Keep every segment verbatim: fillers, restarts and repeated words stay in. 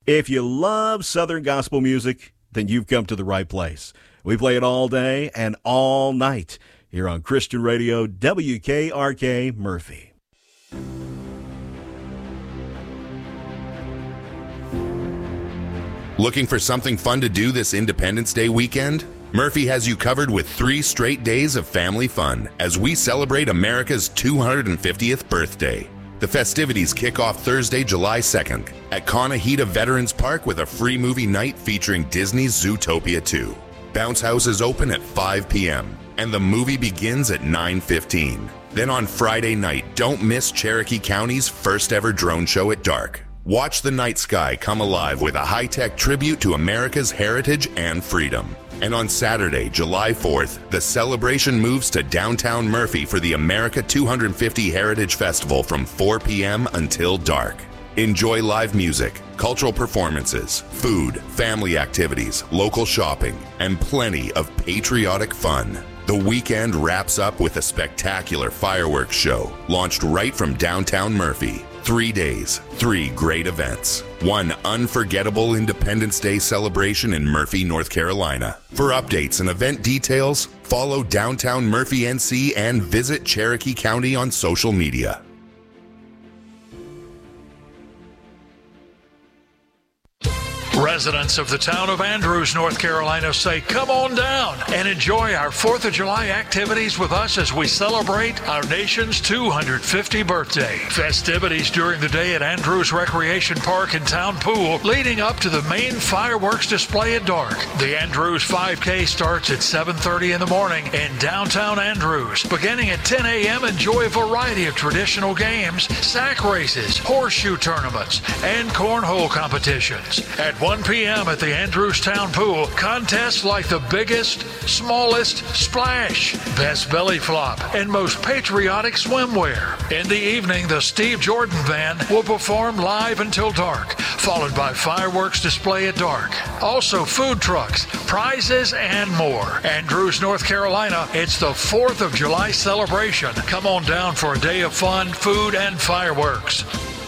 If you love Southern gospel music, then you've come to the right place. We play it all day and all night here on Christian Radio, W K R K Murphy. Looking for something fun to do this Independence Day weekend? Murphy has you covered with three straight days of family fun as we celebrate America's two hundred fiftieth birthday. The festivities kick off Thursday, July second at Conahita Veterans Park with a free movie night featuring Disney's Zootopia two. Bounce House is open at five p.m. and the movie begins at nine fifteen. Then on Friday night, don't miss Cherokee County's first ever drone show at dark. Watch the night sky come alive with a high-tech tribute to America's heritage and freedom. And on Saturday, July fourth, the celebration moves to downtown Murphy for the America two hundred fifty Heritage Festival from four p.m. until dark. Enjoy live music, cultural performances, food, family activities, local shopping, and plenty of patriotic fun. The weekend wraps up with a spectacular fireworks show launched right from downtown Murphy. Three days, three great events. One unforgettable Independence Day celebration in Murphy, North Carolina. For updates and event details, follow Downtown Murphy N C and visit Cherokee County on social media. Residents of the town of Andrews, North Carolina say come on down and enjoy our fourth of July activities with us as we celebrate our nation's two hundred fiftieth birthday. Festivities during the day at Andrews Recreation Park and Town Pool leading up to the main fireworks display at dark. The Andrews five K starts at seven thirty in the morning in downtown Andrews. Beginning at ten a.m., enjoy a variety of traditional games, sack races, horseshoe tournaments, and cornhole competitions. At one p.m. at the Andrews Town Pool, contests like the biggest, smallest splash, best belly flop, and most patriotic swimwear. In the evening, the Steve Jordan Band will perform live until dark, followed by fireworks display at dark. Also food trucks, prizes, and more. Andrews, North Carolina, it's the fourth of July celebration. Come on down for a day of fun, food, and fireworks.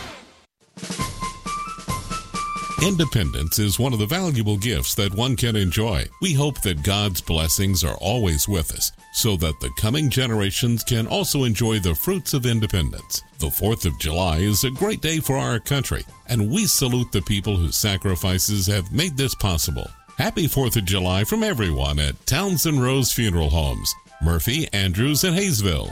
Independence is one of the valuable gifts that one can enjoy. We hope that God's blessings are always with us, so that the coming generations can also enjoy the fruits of independence. The fourth of July is a great day for our country, and we salute the people whose sacrifices have made this possible. Happy fourth of July from everyone at Townsend Rose Funeral Homes, Murphy, Andrews, and Hayesville.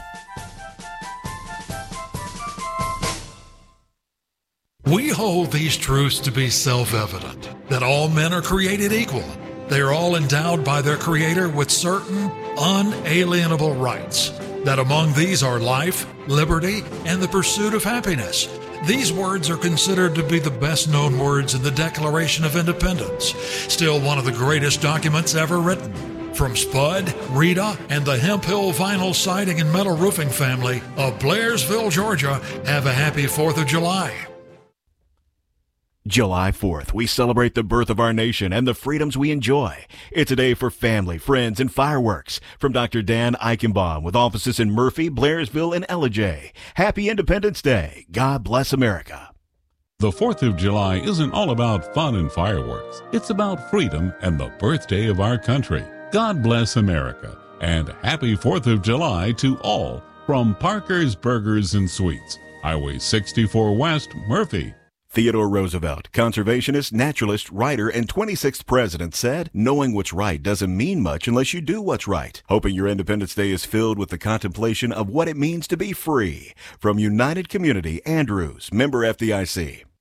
We hold these truths to be self-evident, that all men are created equal. They are all endowed by their Creator with certain unalienable rights, that among these are life, liberty, and the pursuit of happiness. These words are considered to be the best-known words in the Declaration of Independence, still one of the greatest documents ever written. From Spud, Rita, and the Hemp Hill Vinyl Siding and Metal Roofing family of Blairsville, Georgia, have a happy fourth of July. July fourth, we celebrate the birth of our nation and the freedoms we enjoy. It's a day for family, friends, and fireworks. From Doctor Dan Eichenbaum with offices in Murphy, Blairsville, and Ellijay. Happy Independence Day. God bless America. The fourth of July isn't all about fun and fireworks. It's about freedom and the birthday of our country. God bless America, and happy fourth of July to all from Parker's Burgers and Sweets, Highway sixty-four West, Murphy. Theodore Roosevelt, conservationist, naturalist, writer, and twenty-sixth president, said, "Knowing what's right doesn't mean much unless you do what's right." Hoping your Independence Day is filled with the contemplation of what it means to be free. From United Community, Andrews, member F D I C.